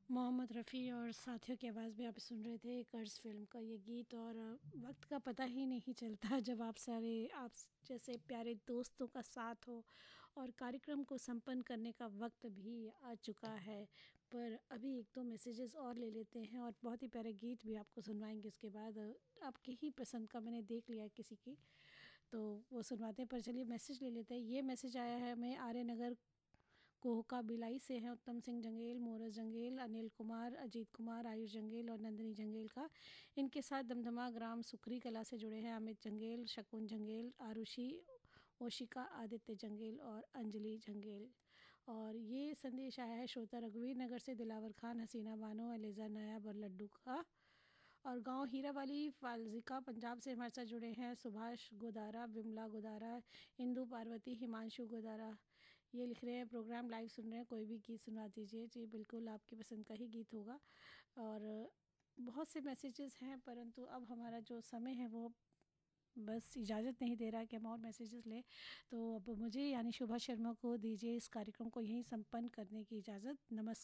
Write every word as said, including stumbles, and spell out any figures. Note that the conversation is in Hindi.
मोहम्मद रफ़ी और साथियों की आवाज़ में आप सुन रहे थे कर्ज़ फ़िल्म का ये गीत। और वक्त का पता ही नहीं चलता जब आप सारे आप जैसे प्यारे दोस्तों का साथ हो, और कार्यक्रम को संपन्न करने का वक्त भी आ चुका है। पर अभी एक दो मैसेजेस और ले लेते हैं और बहुत ही प्यारे गीत भी आपको सुनवाएंगे। उसके बाद आपकी ही पसंद का मैंने देख लिया किसी की, तो वो सुनवाते हैं। पर चलिए मैसेज ले लेते हैं। ये मैसेज आया है हमें आर्य नगर कोहका बिलाई से हैं उत्तम सिंह जंगेल, मोरस जंगेल, अनिल कुमार, अजीत कुमार, आयुष जंगेल और नंदिनी जंगेल का। इनके साथ दमदमा ग्राम सुखरी कला से जुड़े हैं अमित जंगेल, शकुन जंगेल, आरुषि, ओशिका, आदित्य जंगेल और अंजलि जंगेल। और ये संदेश आया है श्रोता रघुवीर नगर से दिलावर खान, हसीना बानो, एलिजा नायाब और लड्डू का। और गांव हीरा वाली फालजिका पंजाब से हमारे साथ जुड़े हैं सुभाष गोदारा, विमला गोदारा, इंदु पार्वती, हिमांशु गोदारा। ये लिख रहे हैं प्रोग्राम लाइव सुन रहे हैं, कोई भी गीत सुनवा दीजिए। जी बिल्कुल, आपकी पसंद का ही गीत होगा। और बहुत से मैसेजेस हैं, परंतु अब हमारा जो समय है वो बस इजाज़त नहीं दे रहा कि हम और मैसेजेस लें। तो अब मुझे यानी शुभा शर्मा को दीजिए इस कार्यक्रम को यहीं संपन्न करने की इजाज़त। नमस्कार।